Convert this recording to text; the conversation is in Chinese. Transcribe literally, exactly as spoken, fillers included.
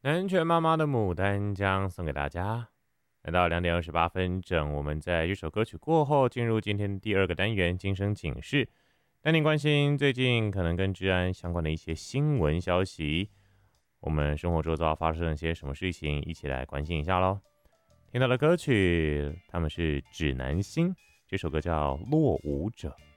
南拳妈妈的牡丹江送给大家。来到两点二十八分整，我们在这首歌曲过后，进入今天第二个单元——今生警示，带您关心最近可能跟治安相关的一些新闻消息。我们生活周遭发生了些什么事情，一起来关心一下喽。听到的歌曲，他们是指南星，这首歌叫《落伍者》。